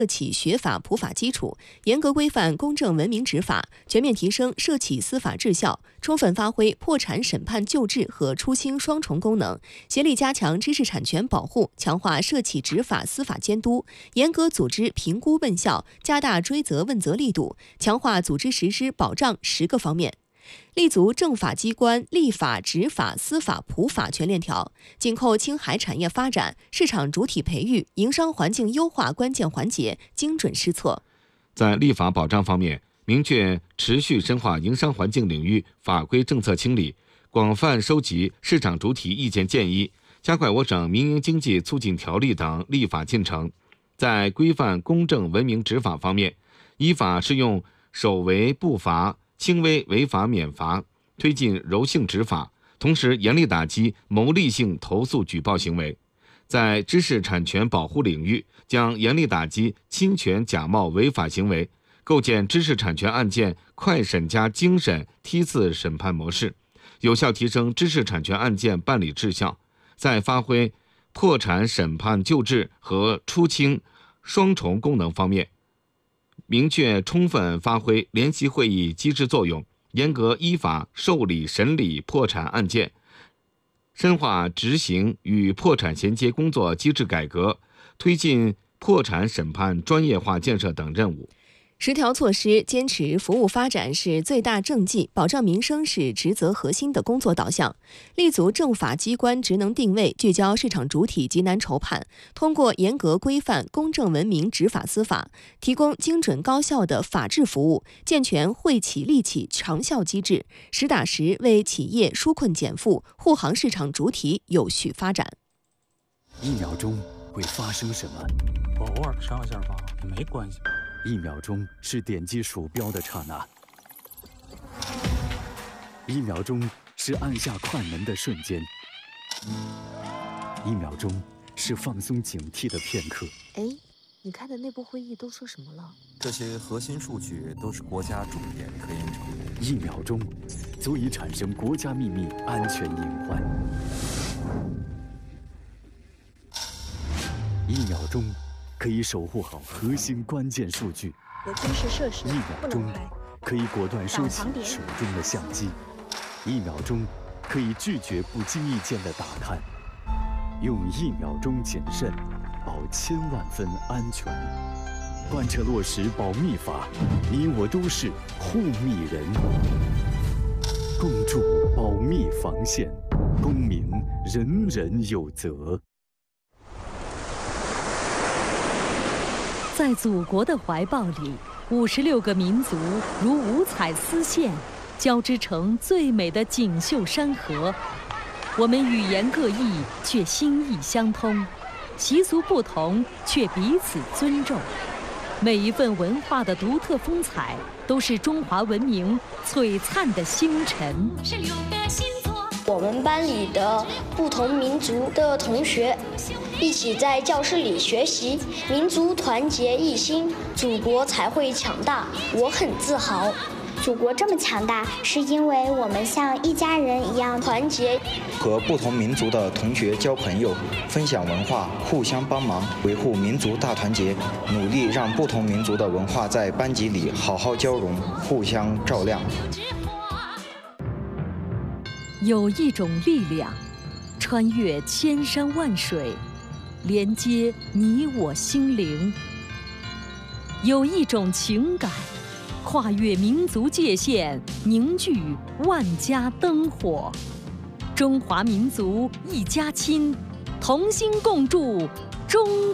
社企学法普法基础，严格规范公正文明执法，全面提升社企司法质效，充分发挥破产审判救治和出清双重功能，协力加强知识产权保护，强化社企执法司法监督，严格组织评估问效，加大追责问责力度，强化组织实施保障10个方面。立足政法机关立法、执法、司法、普法全链条，紧扣青海产业发展、市场主体培育、营商环境优化关键环节，精准施策。 在立法保障方面，明确持续深化营商环境领域法规政策清理，广泛收集市场主体意见建议，加快我省民营经济促进条例等立法进程。在规范公正文明执法方面，依法适用首违不罚、轻微违法免罚，推进柔性执法，同时严厉打击牟利性投诉举报行为。在知识产权保护领域，将严厉打击侵权假冒违法行为，构建知识产权案件快审加精审梯次审判模式，有效提升知识产权案件办理质效。在发挥破产审判救治和出清双重功能方面，明确充分发挥联席会议机制作用，严格依法受理审理破产案件，深化执行与破产衔接工作机制改革，推进破产审判专业化建设等任务。 10条措施，坚持服务发展是最大政绩，保障民生是职责核心的工作导向，立足政法机关职能定位，聚焦市场主体急难愁盼，通过严格规范公正文明执法司法，提供精准高效的法治服务，健全惠企利企长效机制，实打实为企业纾困减负，护航市场主体有序发展。 1秒钟会发生什么？ 我偶尔上下发没关系。 1秒钟是点击鼠标的刹那，1秒钟是按下快门的瞬间，1秒钟是放松警惕的片刻。 哎，你开的内部会议都说什么了？ 这些核心数据都是国家重点科研成果。 1秒钟足以产生国家秘密安全隐患。1秒钟可以守护好核心关键数据。 有军事设施 1秒钟可以果断收起手中的相机。1秒钟可以拒绝不经意间的打探。用1秒钟谨慎，保1000万分安全。贯彻落实保密法，你我都是护密人。共筑保密防线，公民人人有责。 在祖国的怀抱里，56个民族如五彩丝线，交织成最美的锦绣山河。我们语言各异，却心意相通；习俗不同，却彼此尊重。每一份文化的独特风采，都是中华文明璀璨的星辰。 我们班里的不同民族的同学一起在教室里学习，民族团结一心，祖国才会强大。我很自豪。 祖国这么强大，是因为我们像一家人一样团结。 和不同民族的同学交朋友，分享文化，互相帮忙，维护民族大团结，努力让不同民族的文化在班级里好好交融，互相照亮。 有一种力量，穿越千山万水，连接你我心灵；有一种情感，跨越民族界限，凝聚万家灯火。中华民族一家亲，同心共筑中